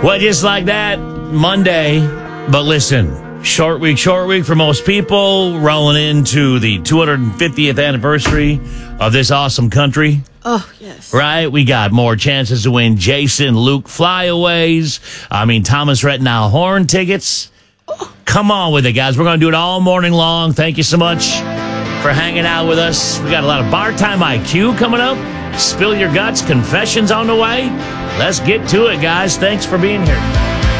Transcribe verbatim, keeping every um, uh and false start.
Well, just like that, Monday. But listen, short week, short week for most people, rolling into the two hundred fiftieth anniversary of this awesome country. Oh, yes. Right? We got more chances to win Jason Luke flyaways. I mean, Thomas Rettenau horn tickets. Oh. Come on with it, guys. We're going to do it all morning long. Thank you so much for hanging out with us. We got a lot of Bar Time I Q coming up. Spill your guts, confessions on the way. Let's get to it, guys. Thanks for being here.